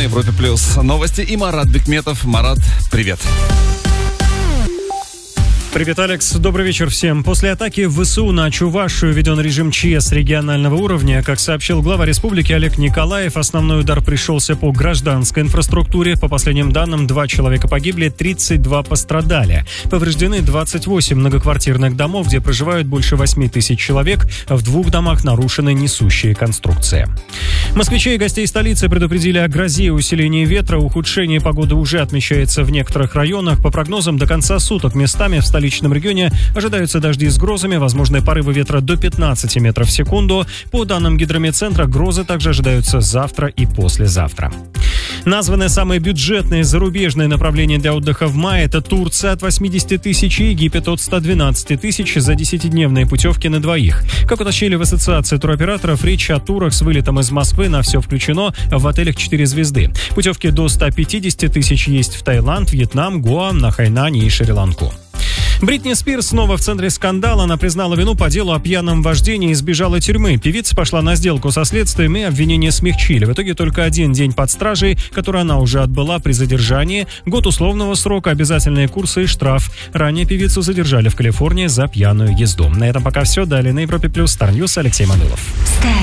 Европе Плюс. Новости и Марат Бекметов. Марат, привет. Привет, Алекс. Добрый вечер всем. После атаки в ВСУ на Чувашию введен режим ЧС регионального уровня. Как сообщил глава республики Олег Николаев, основной удар пришелся по гражданской инфраструктуре. По последним данным, 2 человека погибли, 32 пострадали. Повреждены 28 многоквартирных домов, где проживают больше 8 тысяч человек. В 2 домах нарушены несущие конструкции. Москвичей и гостей столицы предупредили о грозе и усилении ветра. Ухудшение погоды уже отмечается в некоторых районах. По прогнозам, до конца суток местами в столичном регионе ожидаются дожди с грозами, возможные порывы ветра до 15 метров в секунду. По данным гидрометцентра, грозы также ожидаются завтра и послезавтра. Названы самые бюджетные зарубежные направления для отдыха в мае. Это Турция от 80 тысяч и Египет от 112 тысяч за 10-дневные путевки на двоих. Как уточнили в Ассоциации туроператоров, речь о турах с вылетом из Москвы на все включено в отелях 4 звезды. Путевки до 150 тысяч есть в Таиланд, Вьетнам, Гоа, на Хайнане и Шри-Ланку. Бритни Спирс снова в центре скандала. Она признала вину по делу о пьяном вождении и избежала тюрьмы. Певица пошла на сделку со следствием, и обвинения смягчили. В итоге только 1 день под стражей, который она уже отбыла при задержании, год условного срока, обязательные курсы и штраф. Ранее певицу задержали в Калифорнии за пьяную езду. На этом пока все. Далее на Европе Плюс, Star News, Алексей Манылов.